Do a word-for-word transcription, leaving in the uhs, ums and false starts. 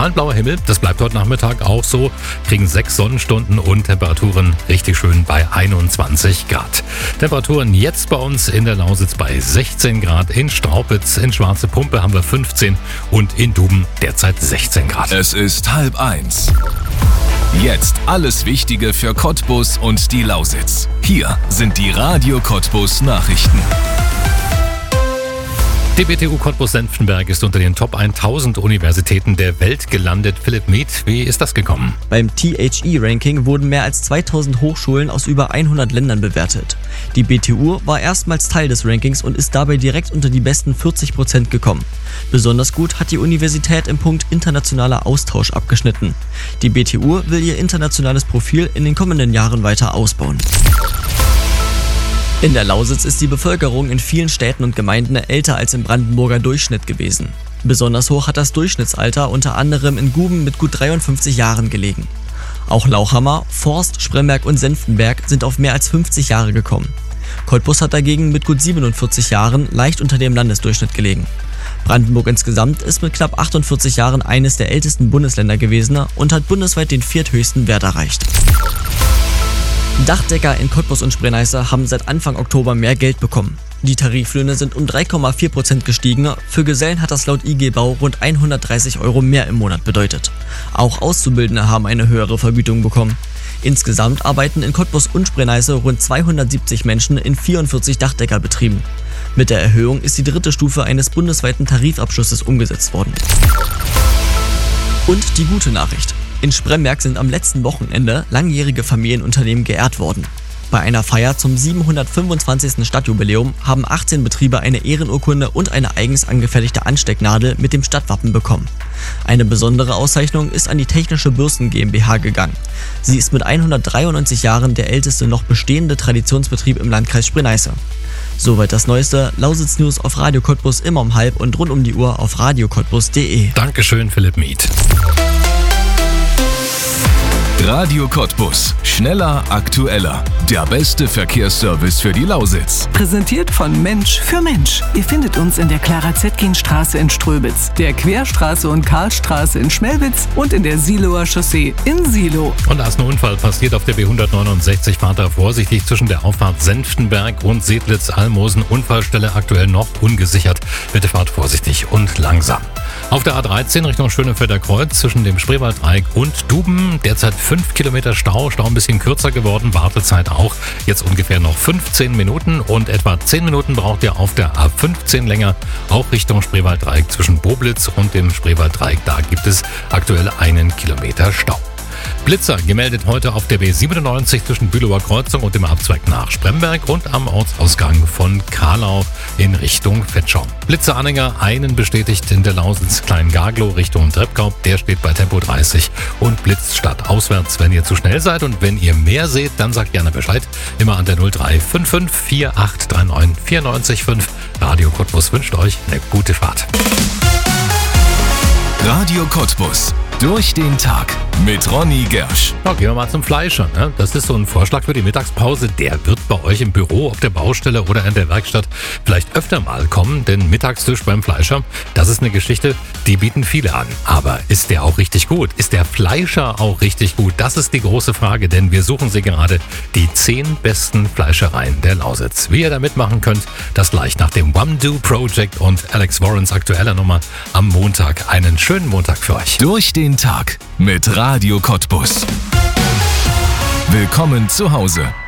Strahlend blauer Himmel, das bleibt heute Nachmittag auch so. Kriegen sechs Sonnenstunden und Temperaturen richtig schön bei einundzwanzig Grad. Temperaturen jetzt bei uns in der Lausitz bei sechzehn Grad, in Straupitz, in Schwarze Pumpe haben wir fünfzehn und in Duben derzeit sechzehn Grad. Es ist halb eins. Jetzt alles Wichtige für Cottbus und die Lausitz. Hier sind die Radio Cottbus Nachrichten. Die B T U Cottbus-Senftenberg ist unter den Top tausend Universitäten der Welt gelandet. Philipp Mieth, wie ist das gekommen? Beim T H E-Ranking wurden mehr als zweitausend Hochschulen aus über hundert Ländern bewertet. Die B T U war erstmals Teil des Rankings und ist dabei direkt unter die besten vierzig Prozent gekommen. Besonders gut hat die Universität im Punkt internationaler Austausch abgeschnitten. Die B T U will ihr internationales Profil in den kommenden Jahren weiter ausbauen. In der Lausitz ist die Bevölkerung in vielen Städten und Gemeinden älter als im Brandenburger Durchschnitt gewesen. Besonders hoch hat das Durchschnittsalter unter anderem in Guben mit gut dreiundfünfzig Jahren gelegen. Auch Lauchhammer, Forst, Spremberg und Senftenberg sind auf mehr als fünfzig Jahre gekommen. Cottbus hat dagegen mit gut siebenundvierzig Jahren leicht unter dem Landesdurchschnitt gelegen. Brandenburg insgesamt ist mit knapp achtundvierzig Jahren eines der ältesten Bundesländer gewesen und hat bundesweit den vierthöchsten Wert erreicht. Dachdecker in Cottbus und Sprenneiße haben seit Anfang Oktober mehr Geld bekommen. Die Tariflöhne sind um drei Komma vier Prozent gestiegen. Für Gesellen hat das laut I G Bau rund hundertdreißig Euro mehr im Monat bedeutet. Auch Auszubildende haben eine höhere Vergütung bekommen. Insgesamt arbeiten in Cottbus und Sprenneiße rund zweihundertsiebzig Menschen in vierundvierzig Dachdeckerbetrieben. Mit der Erhöhung ist die dritte Stufe eines bundesweiten Tarifabschlusses umgesetzt worden. Und die gute Nachricht. In Spremberg sind am letzten Wochenende langjährige Familienunternehmen geehrt worden. Bei einer Feier zum siebenhundertfünfundzwanzigsten Stadtjubiläum haben achtzehn Betriebe eine Ehrenurkunde und eine eigens angefertigte Anstecknadel mit dem Stadtwappen bekommen. Eine besondere Auszeichnung ist an die Technische Bürsten GmbH gegangen. Sie ist mit hundertdreiundneunzig Jahren der älteste noch bestehende Traditionsbetrieb im Landkreis Sprenneiße. Soweit das neueste Lausitz News auf Radio Cottbus immer um halb und rund um die Uhr auf radio cottbus punkt de. Dankeschön, Philipp Mieth. Radio Cottbus. Schneller, aktueller. Der beste Verkehrsservice für die Lausitz. Präsentiert von Mensch für Mensch. Ihr findet uns in der Clara-Zetkin-Straße in Ströbitz, der Querstraße und Karlstraße in Schmelwitz und in der Siloer Chaussee in Silo. Und da ist ein Unfall passiert auf der B hundertneunundsechzig. Fahrt da vorsichtig zwischen der Auffahrt Senftenberg und Sedlitz-Almosen. Unfallstelle aktuell noch ungesichert. Bitte fahrt vorsichtig und langsam. Auf der A dreizehn Richtung Schönefelder Kreuz zwischen dem Spreewalddreieck und Duben derzeit fünf Kilometer Stau. Stau ein bisschen kürzer geworden, Wartezeit auch. Jetzt ungefähr noch fünfzehn Minuten und etwa zehn Minuten braucht ihr auf der A fünfzehn länger, auch Richtung Spreewalddreieck zwischen Boblitz und dem Spreewalddreieck. Da gibt es aktuell einen Kilometer Stau. Blitzer gemeldet heute auf der B siebenundneunzig zwischen Bülauer Kreuzung und dem Abzweig nach Spremberg und am Ortsausgang von Karlau in Richtung Vetschau. Blitzeranhänger, einen bestätigt in der Lausitz Klein-Gaglow Richtung Treppkau, der steht bei Tempo dreißig und blitzt stadtauswärts. Wenn ihr zu schnell seid und wenn ihr mehr seht, dann sagt gerne Bescheid. Immer an der null drei fünf fünf vier acht drei neun vier neun fünf. Radio Cottbus wünscht euch eine gute Fahrt. Radio Cottbus. Durch den Tag mit Ronny Gersch. Ja, gehen wir mal zum Fleischer. Ne? Das ist so ein Vorschlag für die Mittagspause. Der wird bei euch im Büro, auf der Baustelle oder in der Werkstatt vielleicht öfter mal kommen. Denn Mittagstisch beim Fleischer, das ist eine Geschichte, die bieten viele an. Aber ist der auch richtig gut? Ist der Fleischer auch richtig gut? Das ist die große Frage, denn wir suchen sie gerade, die zehn besten Fleischereien der Lausitz. Wie ihr da mitmachen könnt, das gleich nach dem Wamdu Project und Alex Warrens aktueller Nummer am Montag. Einen schönen Montag für euch. Durch den Tag mit Radio Cottbus. Willkommen zu Hause.